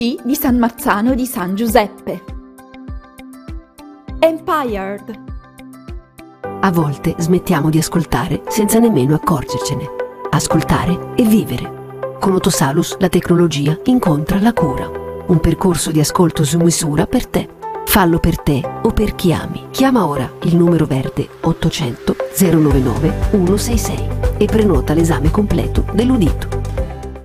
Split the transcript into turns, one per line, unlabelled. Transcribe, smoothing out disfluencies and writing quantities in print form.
di San Marzano di San Giuseppe. Empired.
A volte smettiamo di ascoltare senza nemmeno accorgercene. Ascoltare e vivere. Con Otosalus la tecnologia incontra la cura. Un percorso di ascolto su misura per te. Fallo per te o per chi ami. Chiama ora il numero verde 800 099 166 e prenota l'esame completo dell'udito.